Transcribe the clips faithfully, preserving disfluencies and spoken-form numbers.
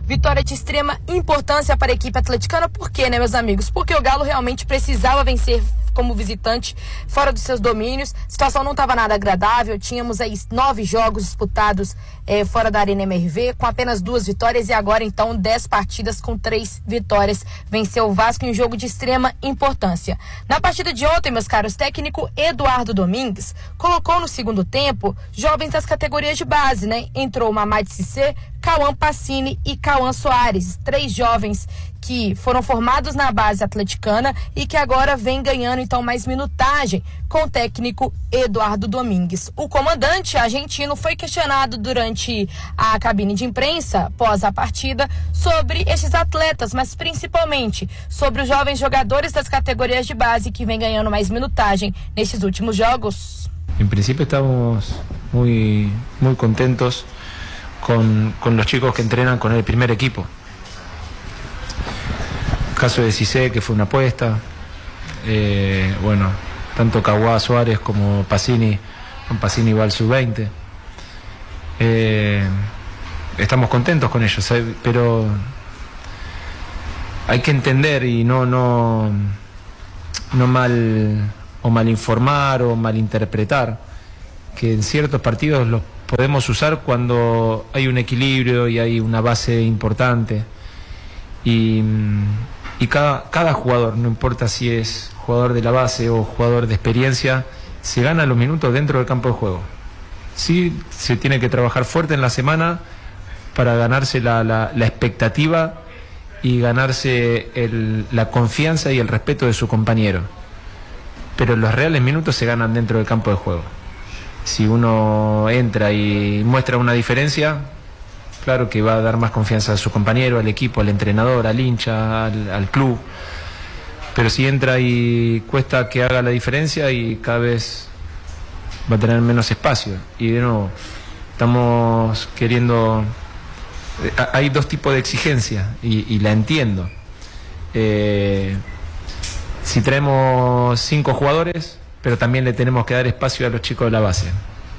Vitória de extrema importância para a equipe atleticana. Por quê, né, meus amigos? Porque o Galo realmente precisava vencer como visitante fora dos seus domínios. A situação não estava nada agradável. Tínhamos aí nove jogos disputados eh, fora da Arena M R V, com apenas duas vitórias, e agora então dez partidas com três vitórias. Venceu o Vasco em um jogo de extrema importância. Na partida de ontem, meus caros, o técnico Eduardo Domingues colocou no segundo tempo jovens das categorias de base, né? Entrou Mamad Cissé, Cauã Pacini e Cauã Soares, três jovens que foram formados na base atleticana e que agora vem ganhando então mais minutagem com o técnico Eduardo Domingues. O comandante argentino foi questionado durante a cabine de imprensa após a partida sobre esses atletas, mas principalmente sobre os jovens jogadores das categorias de base que vem ganhando mais minutagem nesses últimos jogos. En principio estamos muy, muy contentos con, con los chicos que entrenan con el primer equipo. Caso de Cissé, que fue una apuesta, eh, bueno, tanto Cauã Suárez como Pacini, Pacini va al sub veinte. Eh, estamos contentos con ellos, ¿sabes? Pero hay que entender y no, no, no mal o malinformar o malinterpretar que en ciertos partidos los podemos usar cuando hay un equilibrio y hay una base importante. Y, y cada, cada jugador, no importa si es jugador de la base o jugador de experiencia, se gana los minutos dentro del campo de juego. Sí, se tiene que trabajar fuerte en la semana para ganarse la, la, la expectativa y ganarse el, la confianza y el respeto de su compañero. Pero los reales minutos se ganan dentro del campo de juego. Si uno entra y muestra una diferencia, claro que va a dar más confianza a su compañero, al equipo, al entrenador, al hincha, al, al club. Pero si entra y cuesta que haga la diferencia, y cada vez va a tener menos espacio. Y de nuevo, estamos queriendo... Hay dos tipos de exigencia y, y la entiendo. Eh, si traemos cinco jugadores, pero también le tenemos que dar espacio a los chicos de la base.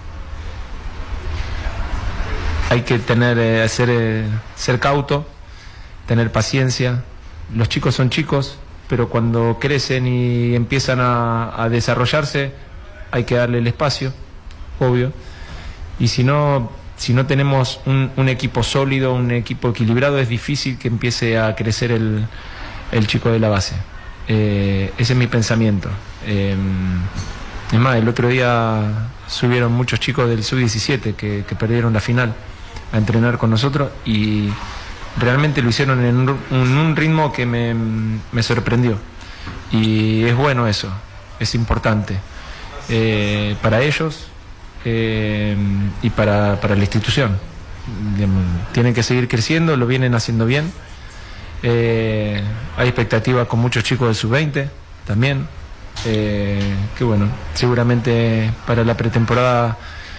Hay que tener, eh, ser, eh, ser cauto, tener paciencia. Los chicos son chicos, pero cuando crecen y empiezan a, a desarrollarse, hay que darle el espacio, obvio. Y si no, si no tenemos un, un equipo sólido, un equipo equilibrado, es difícil que empiece a crecer el, el chico de la base. Eh, ese es mi pensamiento. Eh, es más, el otro día subieron muchos chicos del sub diecisiete que, que perdieron la final a entrenar con nosotros, y realmente lo hicieron en un, en un ritmo que me, me sorprendió, y es bueno eso, es importante eh, para ellos eh, y para, para la institución. Tienen que seguir creciendo, lo vienen haciendo bien. Eh, hay expectativas con muchos chicos del sub veinte también, eh, que bueno, seguramente para la pretemporada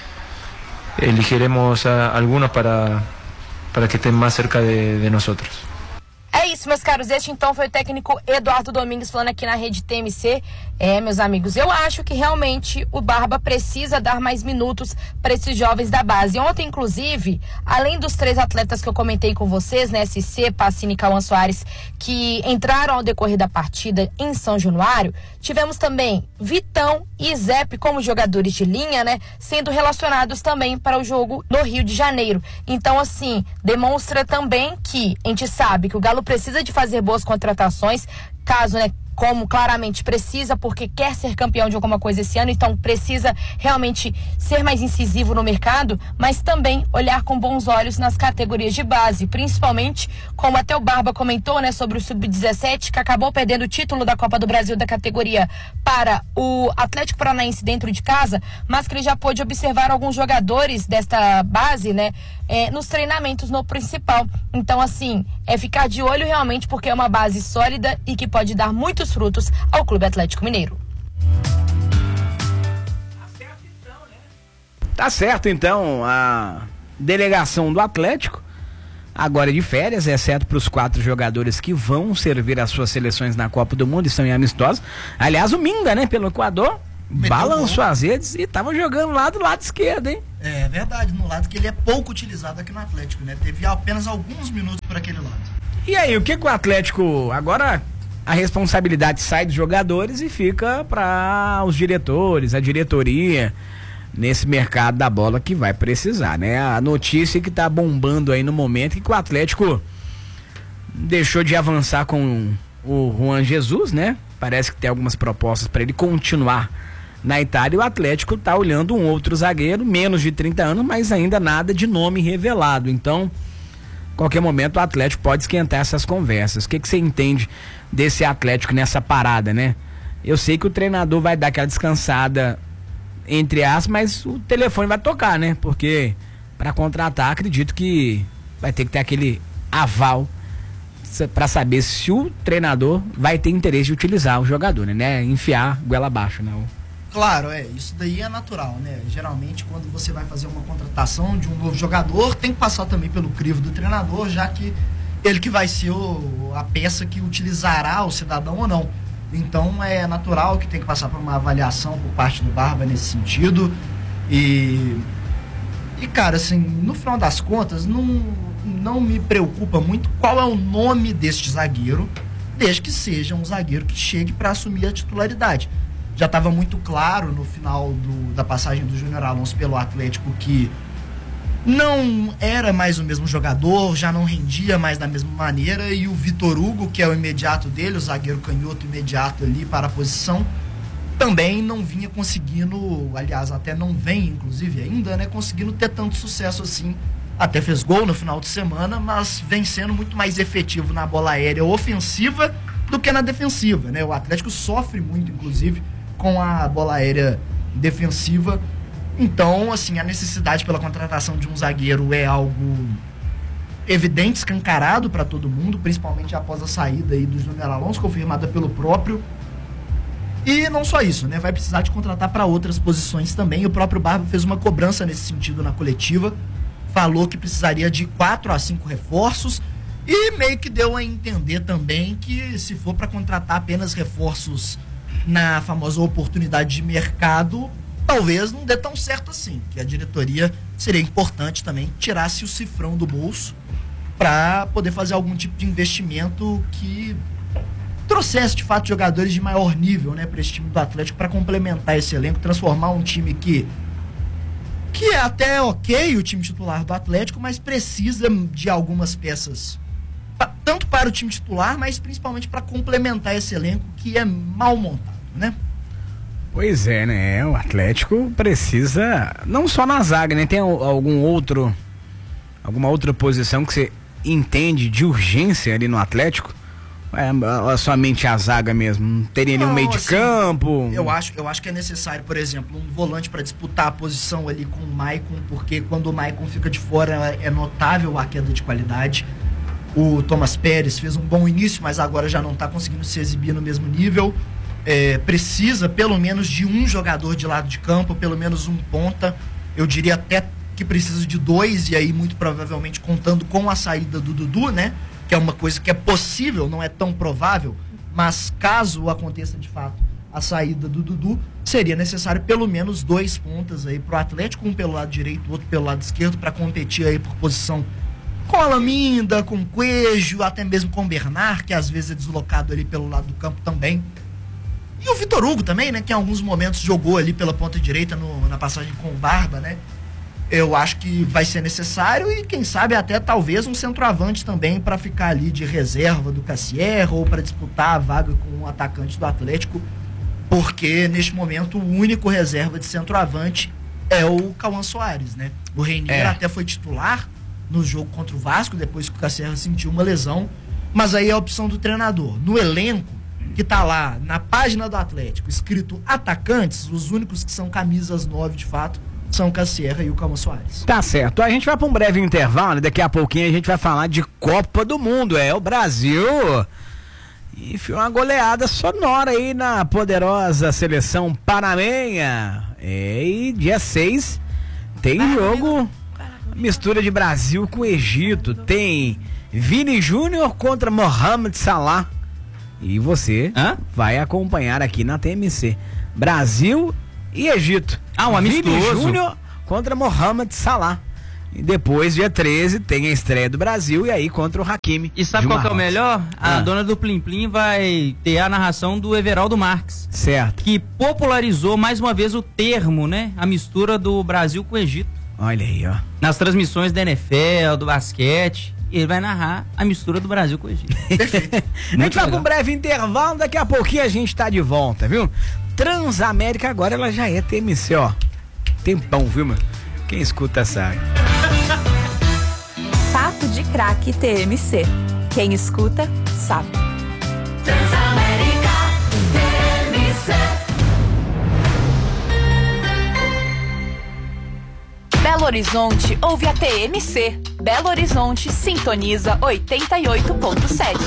elegiremos a algunos para, para que estén más cerca de, de nosotros. É isso, meus caros. Este então foi o técnico Eduardo Domingues falando aqui na Rede T M C. É, meus amigos, eu acho que realmente o Barba precisa dar mais minutos para esses jovens da base. Ontem, inclusive, além dos três atletas que eu comentei com vocês, né, Cissé, Pacini e Cauã Soares, que entraram ao decorrer da partida em São Januário, tivemos também Vitão e Zep como jogadores de linha, né, sendo relacionados também para o jogo no Rio de Janeiro. Então, assim, demonstra também que a gente sabe que o Galo precisa de fazer boas contratações, caso, né, como claramente precisa, porque quer ser campeão de alguma coisa esse ano, então precisa realmente ser mais incisivo no mercado, mas também olhar com bons olhos nas categorias de base, principalmente, como até o Barba comentou, né, sobre o sub dezessete, que acabou perdendo o título da Copa do Brasil da categoria para o Atlético Paranaense dentro de casa, mas que ele já pôde observar alguns jogadores desta base, né, é, nos treinamentos no principal. Então, assim, é ficar de olho realmente, porque é uma base sólida e que pode dar muitos frutos ao Clube Atlético Mineiro. Tá certo, então, a delegação do Atlético agora é de férias, exceto para os quatro jogadores que vão servir as suas seleções na Copa do Mundo, estão em amistosos. Aliás, o Minga, né, pelo Equador, Meteu balançou bom. as redes e tava jogando lá do lado esquerdo, hein? É verdade, no lado que ele é pouco utilizado aqui no Atlético, né? Teve apenas alguns minutos por aquele lado. E aí, o que que o Atlético... Agora a responsabilidade sai dos jogadores e fica para os diretores, a diretoria, nesse mercado da bola que vai precisar, né? A notícia que tá bombando aí no momento é que o Atlético deixou de avançar com o Juan Jesus, né? Parece que tem algumas propostas para ele continuar na Itália, e o Atlético tá olhando um outro zagueiro, menos de trinta anos, mas ainda nada de nome revelado. Então, qualquer momento o Atlético pode esquentar essas conversas. O que que você entende desse Atlético nessa parada, né? Eu sei que o treinador vai dar aquela descansada, entre aspas, mas o telefone vai tocar, né? Porque para contratar, acredito que vai ter que ter aquele aval para saber se o treinador vai ter interesse de utilizar o jogador, né? Enfiar goela abaixo, né? Claro, é, isso daí é natural, né? Geralmente, quando você vai fazer uma contratação de um novo jogador, tem que passar também pelo crivo do treinador, já que ele que vai ser o, a peça que utilizará o cidadão ou não. Então, é natural que tem que passar por uma avaliação por parte do Barba nesse sentido. E, e cara, assim, no final das contas, não, não me preocupa muito qual é o nome deste zagueiro, desde que seja um zagueiro que chegue para assumir a titularidade. Já estava muito claro no final do, da passagem do Júnior Alonso pelo Atlético que não era mais o mesmo jogador, já não rendia mais da mesma maneira, e o Vitor Hugo, que é o imediato dele, o zagueiro canhoto imediato ali para a posição, também não vinha conseguindo, aliás, até não vem, inclusive, ainda, né, conseguindo ter tanto sucesso assim. Até fez gol no final de semana, mas vem sendo muito mais efetivo na bola aérea ofensiva do que na defensiva, né? O Atlético sofre muito, inclusive, com a bola aérea defensiva. Então, assim, a necessidade pela contratação de um zagueiro é algo evidente, escancarado para todo mundo, principalmente após a saída aí do Júnior Alonso, confirmada pelo próprio. E não só isso, né? Vai precisar de contratar para outras posições também. O próprio Barba fez uma cobrança nesse sentido na coletiva, falou que precisaria de quatro a cinco reforços e meio que deu a entender também que se for para contratar apenas reforços na famosa oportunidade de mercado, talvez não dê tão certo assim, que a diretoria seria importante também tirasse o cifrão do bolso para poder fazer algum tipo de investimento que trouxesse de fato jogadores de maior nível, né, para esse time do Atlético, para complementar esse elenco, transformar um time que que é até ok, o time titular do Atlético, mas precisa de algumas peças pra, tanto para o time titular, mas principalmente para complementar esse elenco que é mal montado, né? Pois é, né? O Atlético precisa, não só na zaga, né? Tem algum outro, alguma outra posição que você entende de urgência ali no Atlético? É, somente a zaga mesmo, não teria nenhum meio de assim, campo? Eu acho, eu acho que é necessário, por exemplo, um volante para disputar a posição ali com o Maicon, porque quando o Maicon fica de fora é notável a queda de qualidade. O Thomas Pérez fez um bom início, mas agora já não está conseguindo se exibir no mesmo nível. É, precisa pelo menos de um jogador de lado de campo, pelo menos um ponta. Eu diria até que precisa de dois, e aí muito provavelmente contando com a saída do Dudu, né? Que é uma coisa que é possível, não é tão provável, mas caso aconteça de fato a saída do Dudu, seria necessário pelo menos dois pontas aí pro Atlético, um pelo lado direito, outro pelo lado esquerdo, para competir aí por posição com a Laminda, com o Coelho, até mesmo com o Bernard, que às vezes é deslocado ali pelo lado do campo também. E o Vitor Hugo também, né, que em alguns momentos jogou ali pela ponta direita no, na passagem com o Barba, né? Eu acho que vai ser necessário, e quem sabe até talvez um centroavante também para ficar ali de reserva do Cassier ou para disputar a vaga com o atacante do Atlético, porque neste momento o único reserva de centroavante é o Cauã Soares, né? O Reinier é. até foi titular no jogo contra o Vasco, depois que o Cassier sentiu uma lesão, mas aí é a opção do treinador. No elenco que tá lá na página do Atlético escrito atacantes, os únicos que são camisas nove de fato são o Cassier e o Cauã Soares. Tá certo. A gente vai para um breve intervalo, daqui a pouquinho a gente vai falar de Copa do Mundo. É, o Brasil e foi uma goleada sonora aí na poderosa seleção panamenha. É, e dia seis tem jogo, mistura de Brasil com Egito. Tem Vini Júnior contra Mohamed Salah. E você Hã? vai acompanhar aqui na T M C. Brasil e Egito. Ah, um amistoso. Vini Júnior contra Mohamed Salah. E depois, dia treze, tem a estreia do Brasil e aí contra o Hakimi. E sabe qual que é o melhor? A Ah. dona do Plim Plim vai ter a narração do Everaldo Marques. Certo. Que popularizou mais uma vez o termo, né? A mistura do Brasil com o Egito. Olha aí, ó. Nas transmissões da N F L, do basquete, ele vai narrar a mistura do Brasil com o Egito. A gente vai pra um breve intervalo, daqui a pouquinho a gente tá de volta, viu? Transamérica agora ela já é T M C, ó. Tempão, viu, mano? Quem escuta sabe. Papo de Craque T M C. Quem escuta, sabe. Transamérica T M C. Belo Horizonte ouve a T M C. Belo Horizonte sintoniza oitenta e oito ponto sete.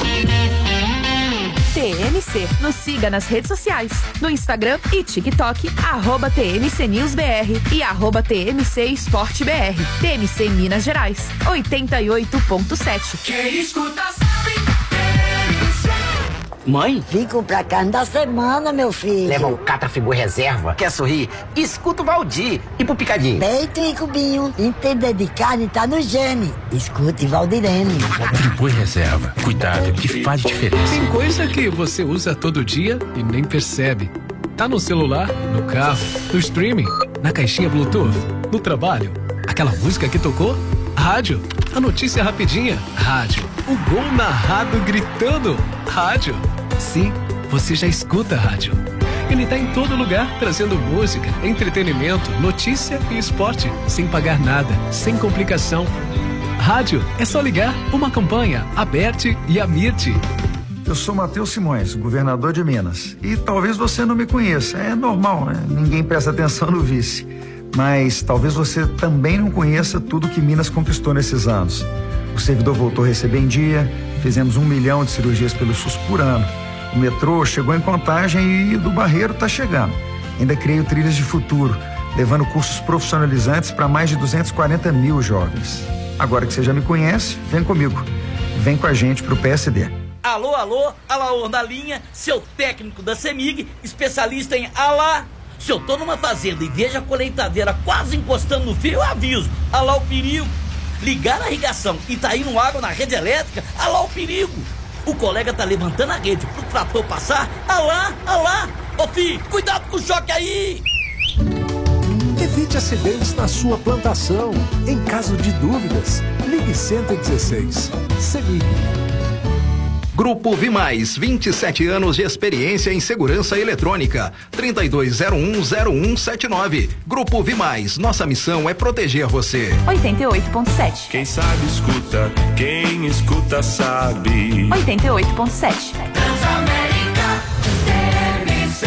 T M C. Nos siga nas redes sociais, no Instagram e TikTok, arroba T M C News B R e arroba T M C Esporte B R. T M C Minas Gerais, oitenta e oito ponto sete. Quem escuta sabe. T M C. Mãe? Vim comprar carne da semana, meu filho. Leva o Catrafigu Reserva. Quer sorrir? Escuta o Valdir. E pro Picadinho? Peito e cubinho. Entender de carne tá no gene. Escute Valdirene. Catrafigu Reserva. Cuidado que faz diferença. Tem coisa que você usa todo dia e nem percebe. Tá no celular, no carro, no streaming, na caixinha Bluetooth, no trabalho. Aquela música que tocou? Rádio. A notícia rapidinha? Rádio. O gol narrado gritando? Rádio. Sim, você já escuta rádio. Ele tá em todo lugar, trazendo música, entretenimento, notícia e esporte, sem pagar nada, sem complicação. Rádio é só ligar, uma campanha, Aberte e Amirte. Eu sou Matheus Simões, governador de Minas. E talvez você não me conheça, é normal, né? Ninguém presta atenção no vice. Mas talvez você também não conheça tudo que Minas conquistou nesses anos. O servidor voltou a receber em dia, fizemos um milhão de cirurgias pelo SUS por ano. O metrô chegou em Contagem e do Barreiro está chegando. Ainda criei o Trilhas de Futuro, levando cursos profissionalizantes para mais de duzentos e quarenta mil jovens. Agora que você já me conhece, vem comigo. Vem com a gente pro P S D. Alô, alô, Alaor na linha, seu técnico da CEMIG, especialista em alá. Se eu tô numa fazenda e vejo a colheitadeira quase encostando no fio, eu aviso. Alá o perigo. Ligar a irrigação e tá indo água na rede elétrica, alá o perigo. O colega tá levantando a rede pro trator passar, alá, alá. Ô filho, cuidado com o choque aí. Evite acidentes na sua plantação. Em caso de dúvidas, ligue cento e dezesseis. CEMIG. Grupo Vimais, vinte e sete anos de experiência em segurança eletrônica. trinta e dois zero um zero um sete nove. Grupo Vimais, nossa missão é proteger você. oitenta e oito ponto sete. Quem sabe escuta, quem escuta sabe. oitenta e oito ponto sete. Transamérica T M C.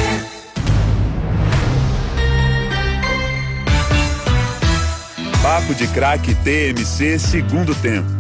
Papo de Craque T M C, segundo tempo.